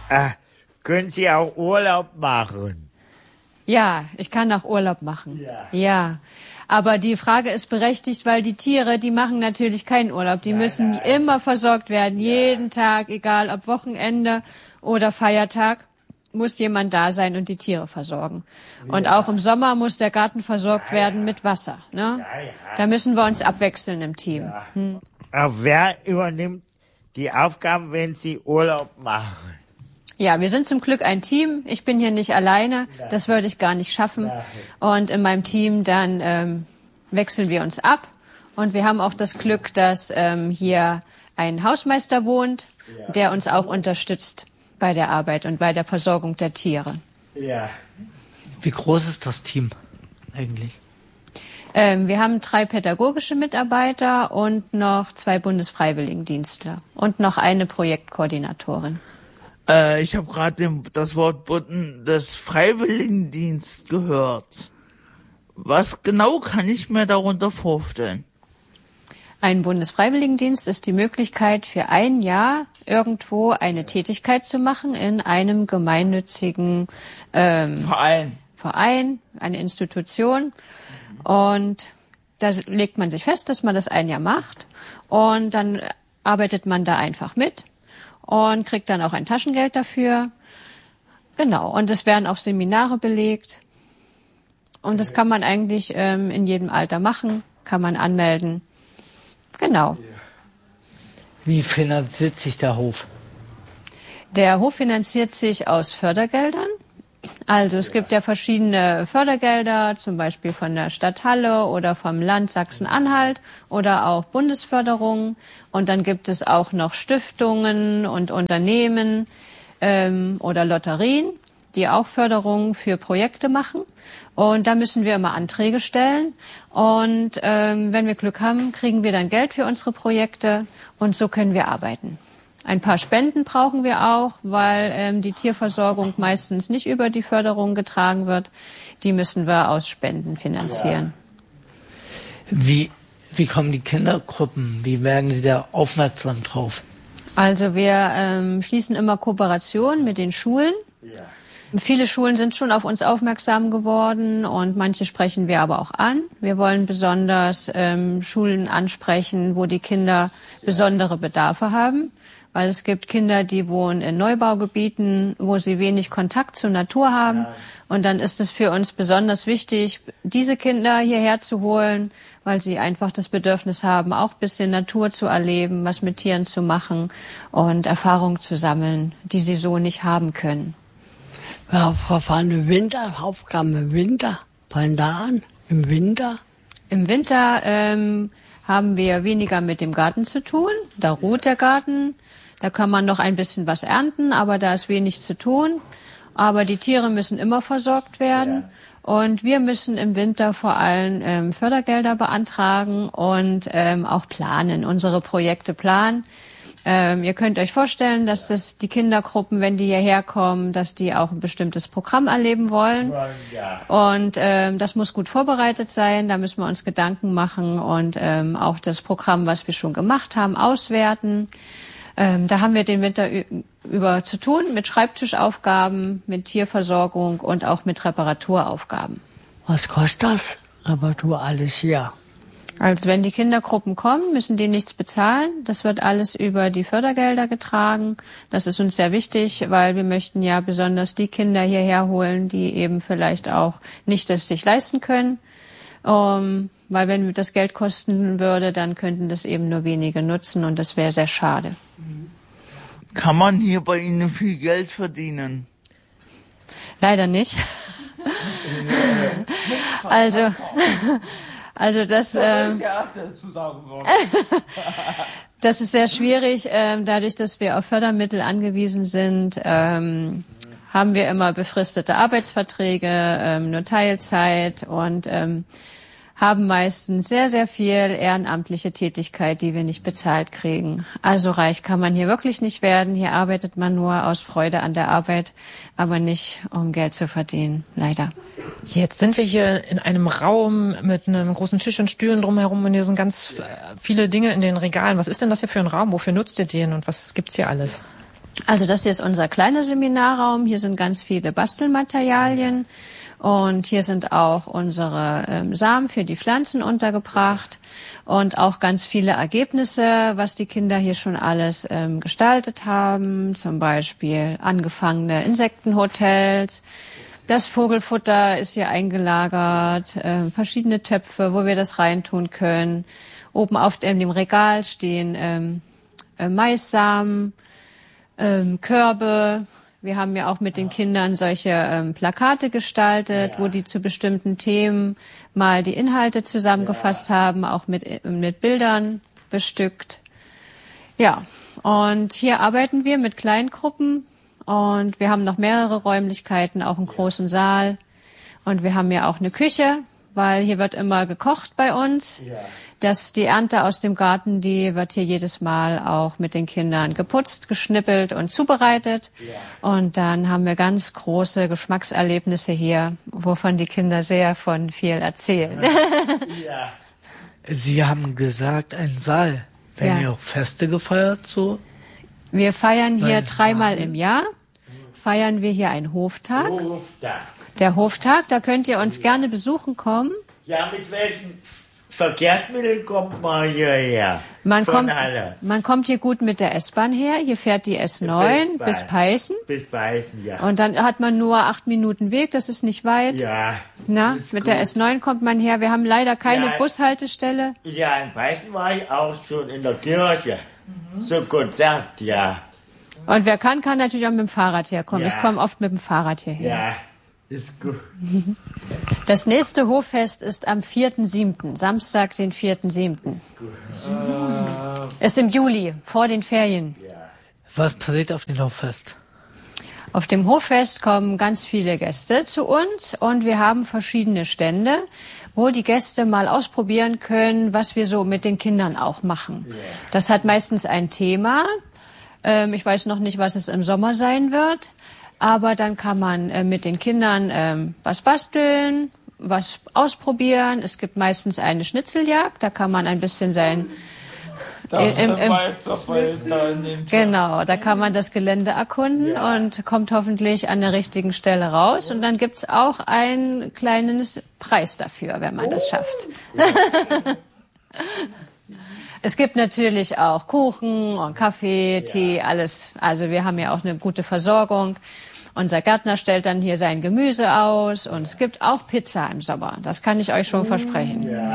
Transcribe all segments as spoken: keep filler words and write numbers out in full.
Äh, können Sie auch Urlaub machen? Ja, ich kann auch Urlaub machen. Ja. ja. Aber die Frage ist berechtigt, weil die Tiere, die machen natürlich keinen Urlaub. Die nein, müssen nein. immer versorgt werden, ja. jeden Tag, egal ob Wochenende oder Feiertag, muss jemand da sein und die Tiere versorgen. Ja. Und auch im Sommer muss der Garten versorgt ja, werden ja. mit Wasser. Ne? Ja, ja. Da müssen wir uns abwechseln im Team. Ja. Hm. Aber wer übernimmt die Aufgaben, wenn Sie Urlaub machen? Ja, wir sind zum Glück ein Team. Ich bin hier nicht alleine. Das würde ich gar nicht schaffen. Und in meinem Team dann ähm, wechseln wir uns ab. Und wir haben auch das Glück, dass ähm, hier ein Hausmeister wohnt, der uns auch unterstützt bei der Arbeit und bei der Versorgung der Tiere. Ja. Wie groß ist das Team eigentlich? Ähm, wir haben drei pädagogische Mitarbeiter und noch zwei Bundesfreiwilligendienstler und noch eine Projektkoordinatorin. Äh, ich habe gerade das Wort des Freiwilligendienst gehört. Was genau kann ich mir darunter vorstellen? Ein Bundesfreiwilligendienst ist die Möglichkeit, für ein Jahr irgendwo eine Tätigkeit zu machen in einem gemeinnützigen ähm, Verein. Verein, eine Institution. Und da legt man sich fest, dass man das ein Jahr macht. Und dann arbeitet man da einfach mit und kriegt dann auch ein Taschengeld dafür. Genau. Und es werden auch Seminare belegt. Und das kann man eigentlich ähm, in jedem Alter machen, kann man anmelden. Genau. Wie finanziert sich der Hof? Der Hof finanziert sich aus Fördergeldern. Also es gibt ja verschiedene Fördergelder, zum Beispiel von der Stadt Halle oder vom Land Sachsen-Anhalt oder auch Bundesförderung. Und dann gibt es auch noch Stiftungen und Unternehmen ähm, oder Lotterien, die auch Förderungen für Projekte machen. Und da müssen wir immer Anträge stellen. Und ähm, wenn wir Glück haben, kriegen wir dann Geld für unsere Projekte und so können wir arbeiten. Ein paar Spenden brauchen wir auch, weil ähm, die Tierversorgung meistens nicht über die Förderung getragen wird. Die müssen wir aus Spenden finanzieren. Wie, wie kommen die Kindergruppen? Wie werden sie da aufmerksam drauf? Also wir ähm, schließen immer Kooperationen mit den Schulen. Ja. Viele Schulen sind schon auf uns aufmerksam geworden und manche sprechen wir aber auch an. Wir wollen besonders ähm, Schulen ansprechen, wo die Kinder besondere Bedarfe haben. Weil es gibt Kinder, die wohnen in Neubaugebieten, wo sie wenig Kontakt zur Natur haben. Ja. Und dann ist es für uns besonders wichtig, diese Kinder hierher zu holen, weil sie einfach das Bedürfnis haben, auch ein bisschen Natur zu erleben, was mit Tieren zu machen und Erfahrungen zu sammeln, die sie so nicht haben können. Ja, verfahren Winteraufgaben im Winter, fallen da an, im Winter? Im Winter ähm, haben wir weniger mit dem Garten zu tun. Da ruht der Garten. Da kann man noch ein bisschen was ernten, aber da ist wenig zu tun. Aber die Tiere müssen immer versorgt werden. Ja. Und wir müssen im Winter vor allem ähm, Fördergelder beantragen und ähm, auch planen, unsere Projekte planen. Ähm, ihr könnt euch vorstellen, dass das die Kindergruppen, wenn die hierher kommen, dass die auch ein bestimmtes Programm erleben wollen. Ja. Und ähm, das muss gut vorbereitet sein. Da müssen wir uns Gedanken machen und ähm, auch das Programm, was wir schon gemacht haben, auswerten. Ähm, da haben wir den Winter über zu tun mit Schreibtischaufgaben, mit Tierversorgung und auch mit Reparaturaufgaben. Was kostet das? Reparatur alles hier? Also wenn die Kindergruppen kommen, müssen die nichts bezahlen. Das wird alles über die Fördergelder getragen. Das ist uns sehr wichtig, weil wir möchten ja besonders die Kinder hierher holen, die eben vielleicht auch nicht das sich leisten können. Um, weil wenn das Geld kosten würde, dann könnten das eben nur wenige nutzen und das wäre sehr schade. Kann man hier bei Ihnen viel Geld verdienen? Leider nicht. also, also das, äh, das ist sehr schwierig. Äh, dadurch, dass wir auf Fördermittel angewiesen sind, ähm, haben wir immer befristete Arbeitsverträge, ähm, nur Teilzeit und ähm, haben meistens sehr, sehr viel ehrenamtliche Tätigkeit, die wir nicht bezahlt kriegen. Also reich kann man hier wirklich nicht werden. Hier arbeitet man nur aus Freude an der Arbeit, aber nicht, um Geld zu verdienen, leider. Jetzt sind wir hier in einem Raum mit einem großen Tisch und Stühlen drumherum und hier sind ganz viele Dinge in den Regalen. Was ist denn das hier für ein Raum? Wofür nutzt ihr den und was gibt's hier alles? Also das hier ist unser kleiner Seminarraum. Hier sind ganz viele Bastelmaterialien. Und hier sind auch unsere ähm, Samen für die Pflanzen untergebracht und auch ganz viele Ergebnisse, was die Kinder hier schon alles ähm, gestaltet haben. Zum Beispiel angefangene Insektenhotels. Das Vogelfutter ist hier eingelagert, äh, verschiedene Töpfe, wo wir das reintun können. Oben auf dem Regal stehen ähm, äh, Maissamen, ähm, Körbe. Wir haben ja auch mit den Kindern solche ähm, Plakate gestaltet, ja. wo die zu bestimmten Themen mal die Inhalte zusammengefasst ja. haben, auch mit, mit Bildern bestückt. Ja, und hier arbeiten wir mit Kleingruppen und wir haben noch mehrere Räumlichkeiten, auch einen großen Saal. Und wir haben ja auch eine Küche, weil hier wird immer gekocht bei uns. Ja. Das, die Ernte aus dem Garten, die wird hier jedes Mal auch mit den Kindern geputzt, geschnippelt und zubereitet. Ja. Und dann haben wir ganz große Geschmackserlebnisse hier, wovon die Kinder sehr von viel erzählen. Ja. Sie haben gesagt, ein Saal. Werden ja. hier auch Feste gefeiert so? Wir feiern hier Weil dreimal Saal? im Jahr. Feiern wir hier einen Hoftag. Hoftag. Der Hoftag, da könnt ihr uns gerne besuchen kommen. Ja, mit welchen Verkehrsmitteln kommt man hierher? Man Von kommt, Halle. man kommt hier gut mit der S-Bahn her. Hier fährt die S neun bis, bis Peißen. Bis Peißen, ja. Und dann hat man nur acht Minuten Weg, das ist nicht weit. Ja. Na, mit gut. der S neun kommt man her. Wir haben leider keine ja, Bushaltestelle. Ja, in Peißen war ich auch schon in der Kirche. Mhm. So Konzert, ja. Und wer kann, kann natürlich auch mit dem Fahrrad herkommen. Ja. Ich komme oft mit dem Fahrrad hierher. Ja. Ist gut. Das nächste Hoffest ist am vierten siebten Samstag, den vierten siebten Äh, ist im Juli, vor den Ferien. Was passiert auf dem Hoffest? Auf dem Hoffest kommen ganz viele Gäste zu uns und wir haben verschiedene Stände, wo die Gäste mal ausprobieren können, was wir so mit den Kindern auch machen. Das hat meistens ein Thema. Ähm, ich weiß noch nicht, was es im Sommer sein wird. Aber dann kann man äh, mit den Kindern ähm, was basteln, was ausprobieren. Es gibt meistens eine Schnitzeljagd, da kann man ein bisschen sein... Im, im, im, genau, da kann man das Gelände erkunden ja. und kommt hoffentlich an der richtigen Stelle raus. Und dann gibt's auch einen kleinen Preis dafür, wenn man das schafft. Es gibt natürlich auch Kuchen und Kaffee, Tee, ja. alles. Also wir haben ja auch eine gute Versorgung. Unser Gärtner stellt dann hier sein Gemüse aus und es gibt auch Pizza im Sommer. Das kann ich euch schon versprechen. Ja.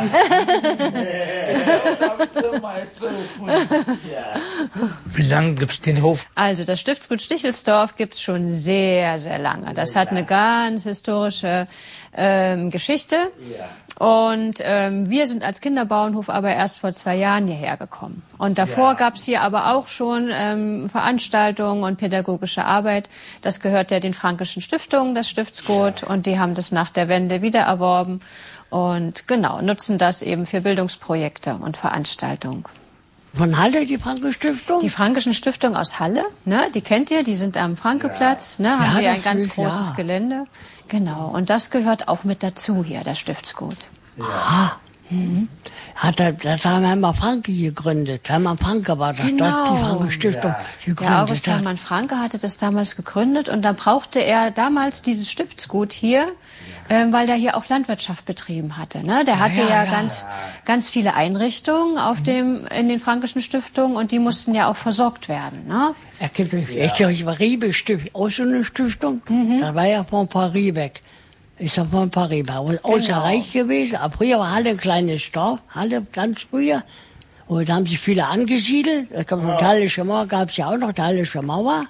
Wie lange gibt's den Hof? Also das Stiftsgut Stichelsdorf gibt's schon sehr, sehr lange. Das hat eine ganz historische ähm, Geschichte. Und ähm, wir sind als Kinderbauernhof aber erst vor zwei Jahren hierher gekommen. Und davor ja. gab's hier aber auch schon ähm, Veranstaltungen und pädagogische Arbeit. Das gehört ja den Frankischen Stiftungen, das Stiftsgut. Ja. Und die haben das nach der Wende wieder erworben. Und genau, nutzen das eben für Bildungsprojekte und Veranstaltungen. Von Halle, die Frankische Stiftung? Die Frankischen Stiftung aus Halle, ne, die kennt ihr, die sind am Frankeplatz, ne, haben wir ja, ein ganz großes ja. Gelände. Genau, und das gehört auch mit dazu hier, das Stiftsgut. Ja. Mhm. Hat er, das haben Hermann Franke gegründet. Hermann Franke war das, genau. das die Frankische Stiftung ja. gegründet Der August hat. Hermann Franke hatte das damals gegründet und dann brauchte er damals dieses Stiftsgut hier, ähm, weil der hier auch Landwirtschaft betrieben hatte. Ne? Der hatte ja, ja, ja ganz, ganz viele Einrichtungen auf dem, in den Frankischen Stiftungen und die mussten ja auch versorgt werden. Ne? Er kennt ja. Ist ja Riebe Stiftung, auch so eine Stiftung. Mhm. Da war ja von Paris weg. Ist ja von Paris bei uns genau. außerreich gewesen. Aber früher war Halle ein kleines Dorf, Halle ganz früher. Und da haben sich viele angesiedelt. Es gab noch die Hallische Mauer, gab es ja auch noch die Hallische Mauer.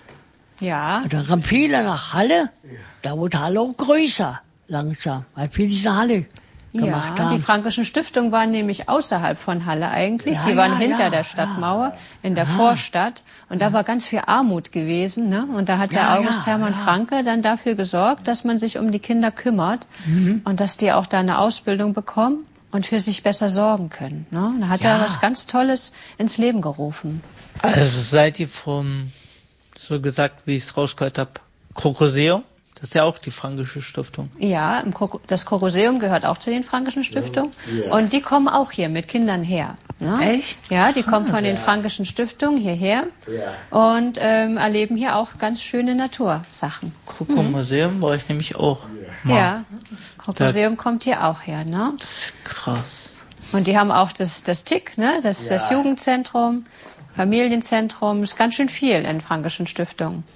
Ja. Und dann kamen viele nach Halle. Da wurde Halle auch größer, langsam, weil viele diese Halle gemacht ja, haben. Die Frankischen Stiftungen waren nämlich außerhalb von Halle eigentlich. Ja, die waren ja, hinter ja, der Stadtmauer, ja. in der ja. Vorstadt. Und da war ganz viel Armut gewesen. Ne? Und da hat ja, der August ja, Hermann ja. Franke dann dafür gesorgt, dass man sich um die Kinder kümmert mhm. und dass die auch da eine Ausbildung bekommen und für sich besser sorgen können. Ne? Da hat ja. er was ganz Tolles ins Leben gerufen. Also seid ihr vom, so gesagt, wie ich es rausgehört habe, Krokuseum? Das ist ja auch die Frankische Stiftung. Ja, das Krokuseum gehört auch zu den Frankischen Stiftungen. Ja. Und die kommen auch hier mit Kindern her. Ne? Echt? Ja, die kommen Krass. von den Frankischen Stiftungen hierher Ja. und ähm, erleben hier auch ganz schöne Natursachen. Krokomuseum war ich nämlich auch mal. Ja, Krokomuseum kommt hier auch her, ne? Das ist krass. Und die haben auch das, das T I C, ne? Das, Ja. das Jugendzentrum, Familienzentrum, ist ganz schön viel in Frankischen Stiftungen.